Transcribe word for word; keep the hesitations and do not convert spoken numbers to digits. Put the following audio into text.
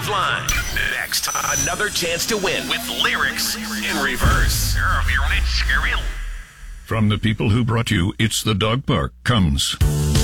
Lifeline. Next, another chance to win with lyrics in reverse. From the people who brought you It's the Dog Park comes